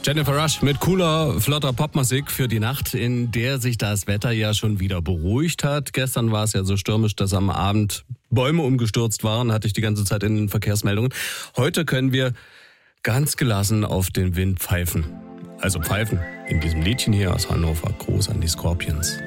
Jennifer Rush mit cooler, flotter Popmusik für die Nacht, in der sich das Wetter ja schon wieder beruhigt hat. Gestern war es ja so stürmisch, dass am Abend Bäume umgestürzt waren, hatte ich die ganze Zeit in den Verkehrsmeldungen. Heute können wir ganz gelassen auf den Wind pfeifen. Also pfeifen in diesem Liedchen hier aus Hannover. Gruß an die Scorpions.